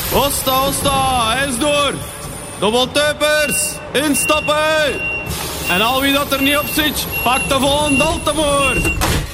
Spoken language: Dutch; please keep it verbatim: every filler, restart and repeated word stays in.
Osta, Osta, eens door. Dobbeltuipers, instappen. En al wie dat er niet op zit, pak de volgende Altemoer.